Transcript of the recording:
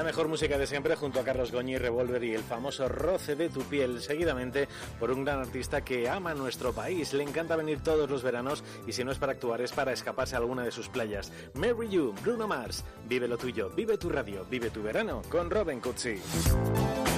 mejor música de siempre junto a Carlos Goñi, Revolver y el famoso Roce de tu piel, seguidamente por un gran artista que ama nuestro país, le encanta venir todos los veranos y si no es para actuar es para escaparse a alguna de sus playas. Marry You, Bruno Mars, vive lo tuyo, vive tu radio, vive tu verano con Robin Cutsi.